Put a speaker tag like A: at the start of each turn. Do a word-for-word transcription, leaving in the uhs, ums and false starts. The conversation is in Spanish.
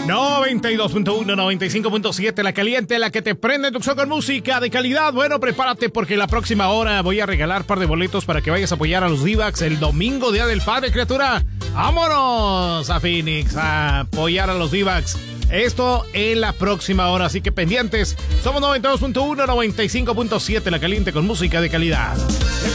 A: noventa y dos punto uno, noventa y cinco punto siete, la caliente, la que te prende tu con música de calidad. Bueno, prepárate porque la próxima hora voy a regalar un par de boletos para que vayas a apoyar a los D-Backs el domingo, Día del Padre, criatura. ¡Vámonos a Phoenix a apoyar a los D-Backs! Esto en la próxima hora, así que pendientes. Somos noventa y dos punto uno, noventa y cinco punto siete, la caliente con música de calidad.